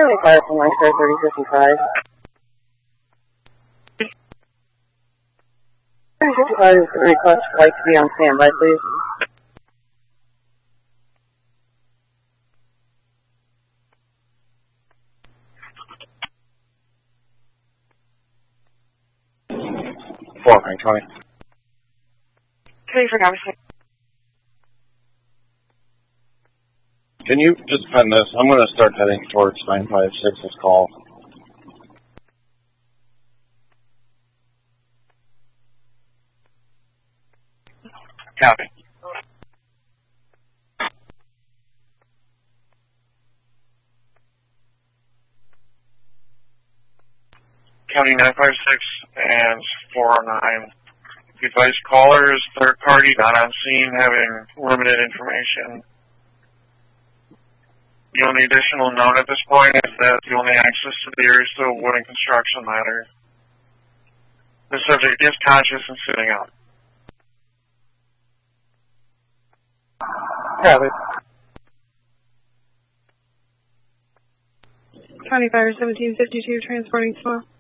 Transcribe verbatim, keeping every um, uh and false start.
seventy-five from line star thirty fifty-five. thirty fifty-five is the request flight to be on standby, please. Four, nine twenty. Three for conversation. Can you just pen this? I'm going to start heading towards nine five six's call. Copy. County nine five six and four oh nine. Advice callers, third party, not on scene, having limited information. The only additional note at this point is that the only access to the area is still wood and construction ladder. The subject is conscious and sitting up. Copy. County Fire seventeen fifty-two transporting tomorrow.